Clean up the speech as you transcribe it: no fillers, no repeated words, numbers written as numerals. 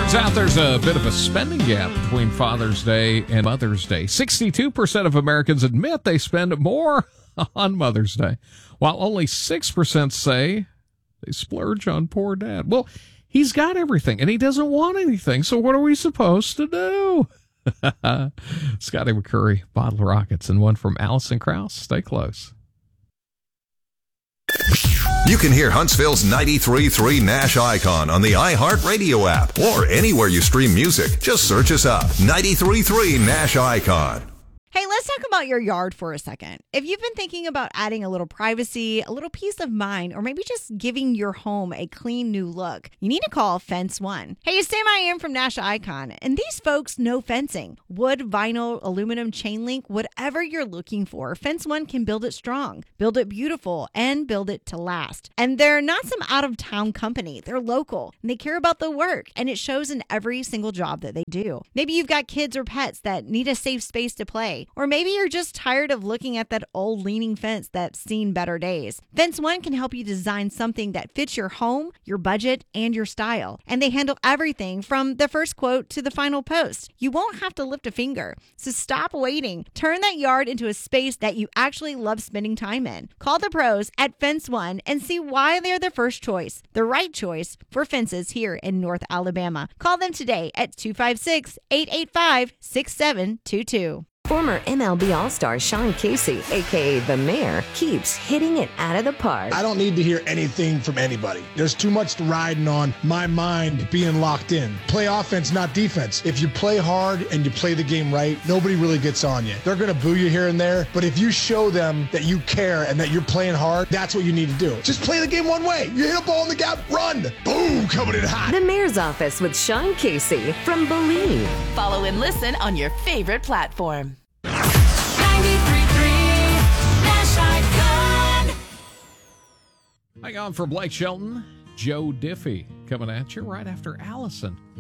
Turns out there's a bit of a spending gap between Father's Day and Mother's Day. 62% of Americans admit they spend more on Mother's Day, while only 6% say they splurge on poor dad. Well, he's got everything, and he doesn't want anything, so what are we supposed to do? Scotty McCurry, Bottle Rockets, and one from Allison Krauss. Stay close. You can hear Huntsville's 93.3 Nash Icon on the iHeartRadio app or anywhere you stream music. Just search us up. 93.3 Nash Icon. Hey, let's talk about your yard for a second. If you've been thinking about adding a little privacy, a little peace of mind, or maybe just giving your home a clean new look, you need to call Fence One. Hey, it's Sam I Am from Nash Icon, and these folks know fencing. Wood, vinyl, aluminum, chain link, whatever you're looking for, Fence One can build it strong, build it beautiful, and build it to last. And they're not some out-of-town company. They're local, and they care about the work, and it shows in every single job that they do. Maybe you've got kids or pets that need a safe space to play. Or maybe you're just tired of looking at that old leaning fence that's seen better days. Fence One can help you design something that fits your home, your budget, and your style. And they handle everything from the first quote to the final post. You won't have to lift a finger. So stop waiting. Turn that yard into a space that you actually love spending time in. Call the pros at Fence One and see why they're the first choice, the right choice for fences here in North Alabama. Call them today at 256-885-6722. Former MLB All-Star Sean Casey, a.k.a. The Mayor, keeps hitting it out of the park. I don't need to hear anything from anybody. There's too much riding on my mind being locked in. Play offense, not defense. If you play hard and you play the game right, nobody really gets on you. They're going to boo you here and there, but if you show them that you care and that you're playing hard, that's what you need to do. Just play the game one way. You hit a ball in the gap, run. Boom, coming in hot. The Mayor's Office with Sean Casey from Believe. Follow and listen on your favorite platform. 93.3 Nash Icon. Hang on for Blake Shelton, Joe Diffie coming at you right after Allison.